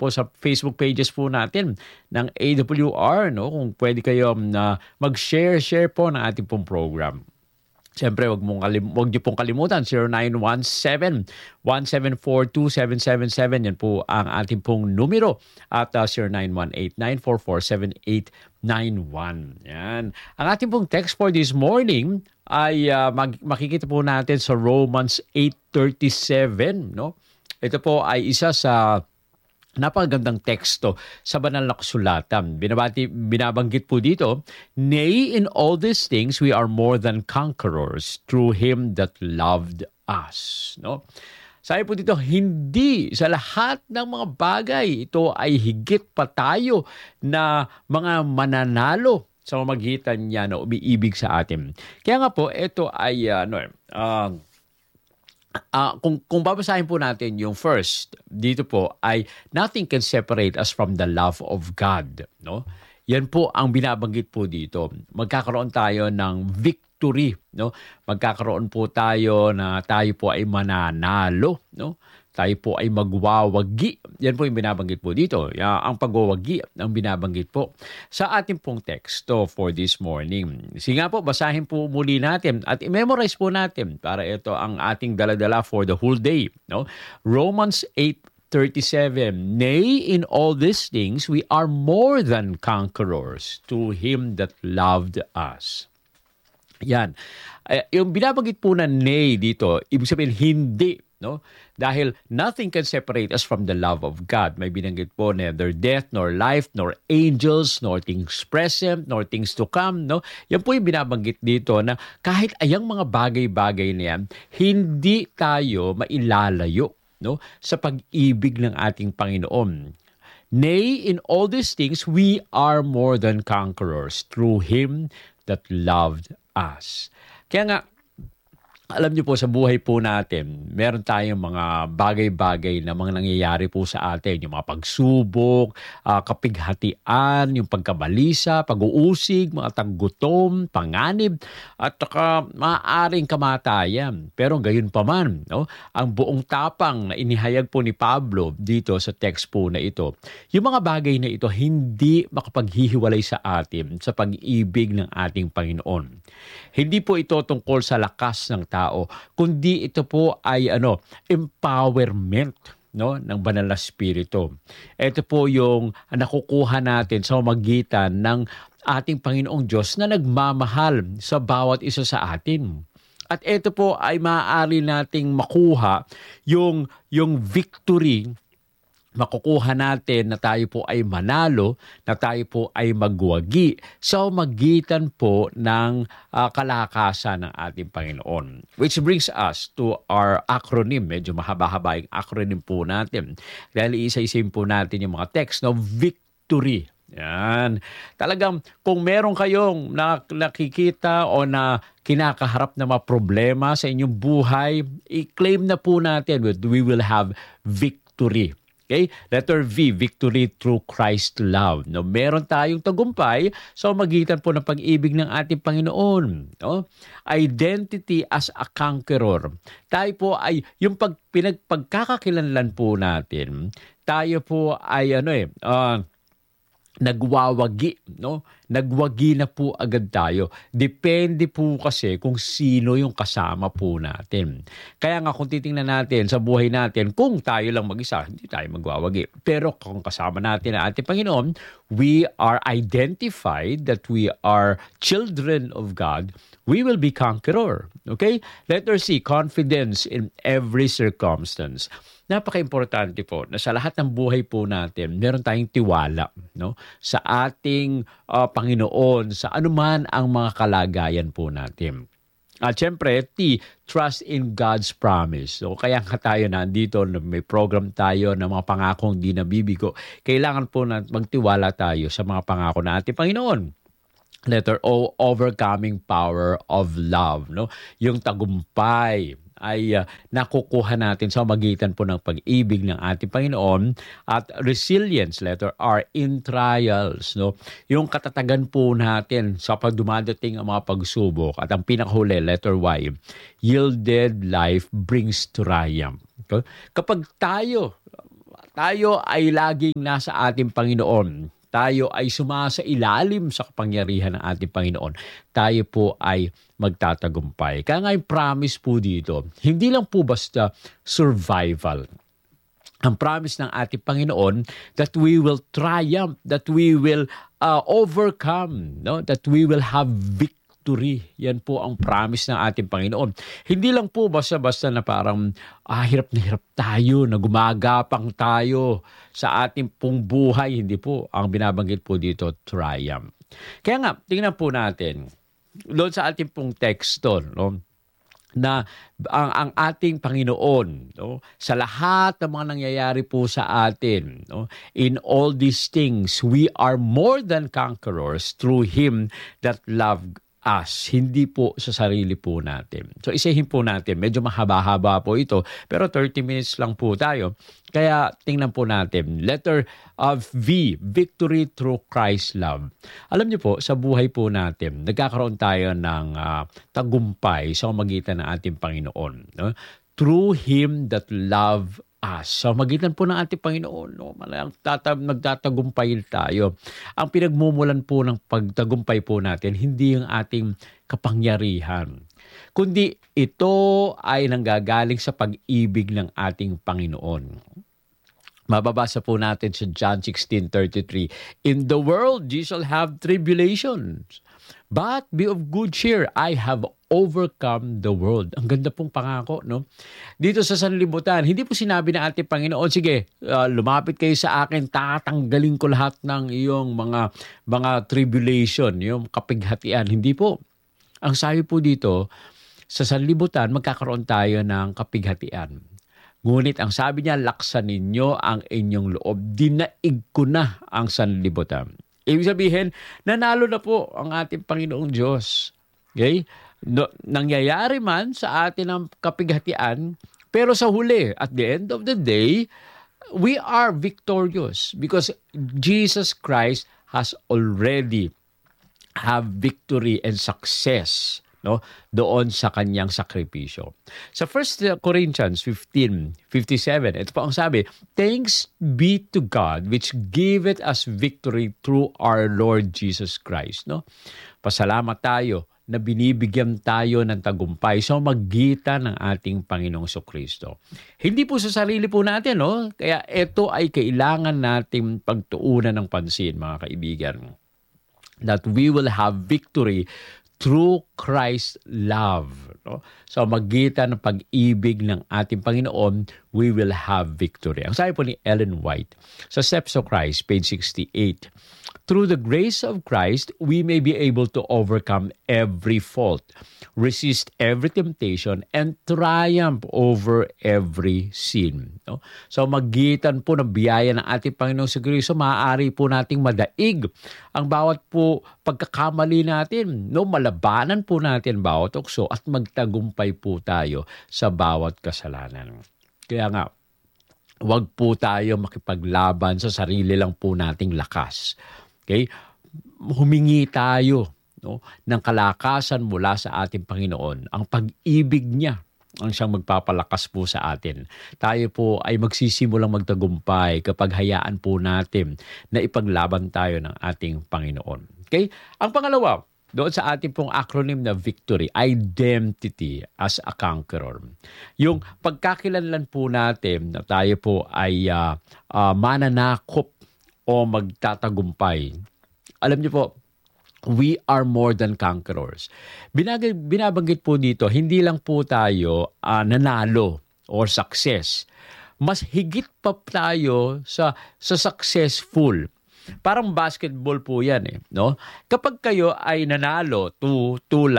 po sa Facebook pages po natin ng AWR, no? Kung pwede kayo mag-share po ng ating pong program. Siyempre, wag niyo pong kalimutan, 0917-174-2777. Yan po ang ating pong numero. At 0918-944-7891. Yan. Ang ating pong text for this morning ay makikita po natin sa Romans 8:37. No? Ito po ay isa sa napakagandang teksto sa banal na kasulatan. Binabanggit po dito, nay, in all these things, we are more than conquerors through Him that loved us. No? Sabi po dito, hindi sa lahat ng mga bagay, ito ay higit pa tayo na mga mananalo sa pamamagitan niya na umiibig sa atin. Kaya nga po, ito ay kung babasahin po natin yung first, dito po ay nothing can separate us from the love of God. No? Yan po ang binabanggit po dito. Magkakaroon tayo ng victory. No? Magkakaroon po tayo na tayo po ay mananalo. No? Tayo po ay magwawagi. Yan po yung binabanggit po dito. Ang pagwawagi ang binabanggit po sa ating pong teksto for this morning. Sige nga po, basahin po muli natin at i-memorize po natin para ito ang ating daladala for the whole day. No? Romans 8:37, nay, in all these things, we are more than conquerors to Him that loved us. Yan. Yung binabanggit po na nay dito, ibig sabihin hindi. No? Dahil nothing can separate us from the love of God. May binanggit po, neither death, nor life, nor angels, nor things present, nor things to come. No? Yan po yung binabanggit dito na kahit ayang mga bagay-bagay na yan, hindi tayo mailalayo, no? Sa pag-ibig ng ating Panginoon. Nay, in all these things, we are more than conquerors through Him that loved us. Kaya nga, alam niyo po, sa buhay po natin, meron tayong mga bagay-bagay na mga nangyayari po sa atin. Yung mga pagsubok, kapighatian, yung pagkabalisa, pag-uusig, mga taggutom, panganib, at maaaring kamatayan. Pero gayon pa man, no? Ang buong tapang na inihayag po ni Pablo dito sa text po na ito, yung mga bagay na ito hindi makapaghihiwalay sa atin sa pag-ibig ng ating Panginoon. Hindi po ito tungkol sa lakas ng tao, kundi ito po ay empowerment, no, ng banal na espiritu. Ito po yung nakukuha natin sa pamamagitan ng ating Panginoong Diyos na nagmamahal sa bawat isa sa atin. At ito po ay maaari nating makuha yung victory. Makukuha natin na tayo po ay manalo, na tayo po ay magwagi sa magitan po ng kalakasan ng ating Panginoon. Which brings us to our acronym. Medyo mahaba-haba yung acronym po natin. Dahil isa-isin po natin yung mga text, no? Victory. Yan. Talagang kung meron kayong nakikita o na kinakaharap na mga problema sa inyong buhay, i-claim na po natin that we will have victory. Okay? Letter V, victory through Christ's love. No, meron tayong tagumpay sa magitan po ng pag-ibig ng ating Panginoon. No? Identity as a conqueror. Tayo po ay yung pagkakakilanlan po natin. Tayo po ay nagwawagi, no? Nagwagi na po agad tayo. Depende po kasi kung sino yung kasama po natin. Kaya nga kung titingnan natin sa buhay natin, kung tayo lang mag-isa, hindi tayo magwawagi. Pero kung kasama natin ang ating Panginoon, we are identified that we are children of God, we will be conqueror. Okay? Letter C, confidence in every circumstance. Napaka-importante po na sa lahat ng buhay po natin, meron tayong tiwala, no? Sa ating Panginoon, sa anuman ang mga kalagayan po natin. At syempre, T, trust in God's promise. So, kaya nga tayo nandito, may program tayo ng mga pangakong di nabibigo. Kailangan po na magtiwala tayo sa mga pangako na ating Panginoon. Letter O, overcoming power of love. No? Yung tagumpay ay nakukuha natin sa magitan po ng pag-ibig ng ating Panginoon. At resilience, letter R, in trials. No? Yung katatagan po natin sa pagdumadating ang mga pagsubok. At ang pinakahuli, letter Y, yielded life brings triumph. Okay? Kapag tayo tayo ay laging nasa ating Panginoon. Tayo ay sumasailalim sa kapangyarihan ng ating Panginoon. Tayo po ay magtatagumpay. Kaya nga yung promise po dito, hindi lang po basta survival. Ang promise ng ating Panginoon that we will triumph, that we will overcome, no? That we will have victory. Yan po ang promise ng ating Panginoon. Hindi lang po basta-basta na parang hirap na hirap tayo, na gumagapang tayo sa ating pong buhay. Hindi po. Ang binabanggit po dito, triumph. Kaya nga, tingnan po natin, doon sa ating pong teksto, no? Na ang ating Panginoon, no, sa lahat ng mga nangyayari po sa atin, no, in all these things we are more than conquerors through Him that loved us, hindi po sa sarili po natin. So isahin po natin, medyo mahaba-haba po ito, pero 30 minutes lang po tayo. Kaya tingnan po natin, letter of V, victory through Christ's love. Alam niyo po, sa buhay po natin, nagkakaroon tayo ng tagumpay sa magitan ng ating Panginoon. No? Through Him that love us. Sa magitan po ng ating Panginoon, no? Nagtatagumpay tayo. Ang pinagmumulan po ng pagtagumpay po natin, hindi ang ating kapangyarihan, kundi ito ay nanggagaling sa pag-ibig ng ating Panginoon. Mababasa po natin sa John 16:33, "In the world ye shall have tribulations, but be of good cheer, I have overcome the world." Ang ganda pong pangako, no? Dito sa sanlibutan, hindi po sinabi ng ating Panginoon, sige, lumapit kayo sa akin, tatanggalin ko lahat ng iyong mga tribulation, yung kapighatian. Hindi po. Ang sabi po dito, sa sanlibutan, magkakaroon tayo ng kapighatian. Ngunit ang sabi niya, laksan ninyo ang inyong loob. Dinaig ko na ang sanlibutan. Ibig sabihin, nanalo na po ang ating Panginoong Diyos. Okay? Nangyayari man sa atin ang kapighatian, pero sa huli, at the end of the day, we are victorious because Jesus Christ has already have victory and success, no, doon sa kanyang sakripisyo. Sa 1 Corinthians 15:57, ito po ang sabi, "Thanks be to God which giveth us victory through our Lord Jesus Christ." No? Pasalamat tayo na binibigyan tayo ng tagumpay sa magitan ng ating Panginoong Jesucristo. Hindi po sa sarili po natin, no? Kaya ito ay kailangan nating pagtuunan ng pansin, mga kaibigan, that we will have victory through Christ's love. No? So magitan ng pag-ibig ng ating Panginoon, we will have victory. Ang sabi po ni Ellen White sa Steps of Christ, page 68, "Through the grace of Christ, we may be able to overcome every fault, resist every temptation, and triumph over every sin." No? So magitan po ng biyaya ng ating Panginoong Jesucristo, maaari po nating madaig ang bawat po pagkakamali natin. No? Malabanan po natin bawat tukso at magtagumpay po tayo sa bawat kasalanan. Kaya nga, huwag po tayo makipaglaban sa sarili lang po nating lakas. Okay? Humingi tayo, no, ng kalakasan mula sa ating Panginoon. Ang pag-ibig niya ang siyang magpapalakas po sa atin. Tayo po ay magsisimulang magtagumpay kapag hayaan po natin na ipaglaban tayo ng ating Panginoon. Okay? Ang pangalawa, doon sa ating pong acronym na victory, identity as a conqueror. Yung pagkakilanlan po natin na tayo po ay mananakop o magtatagumpay. Alam niyo po, we are more than conquerors. Binabanggit po dito, hindi lang po tayo nanalo or success. Mas higit pa tayo sa successful. Parang basketball po yan, no? Kapag kayo ay nanalo, 2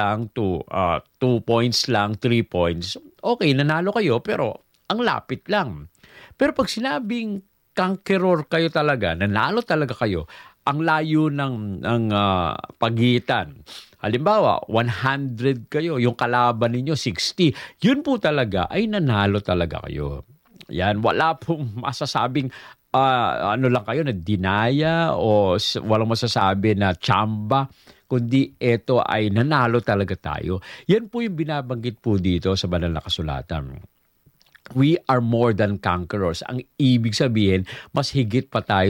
points lang, 3 points, okay, nanalo kayo, pero ang lapit lang. Pero pag sinabing conqueror kayo talaga, nanalo talaga kayo, ang layo ng pagitan. Halimbawa, 100 kayo, yung kalaban ninyo 60. Yun po talaga ay nanalo talaga kayo. Yan, wala pong masasabing lang kayo na dinaya o walang masasabi na tsamba, kundi ito ay nanalo talaga tayo. Yan po yung binabanggit po dito sa banal na kasulatan. we are more than conquerors. Ang ibig sabihin, mas higit pa tayo